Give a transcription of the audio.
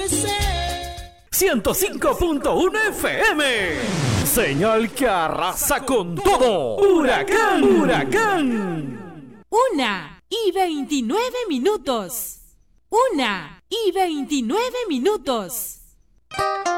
105.1 FM. Señal que arrasa con todo. Huracán, huracán. 1:29. 1:29.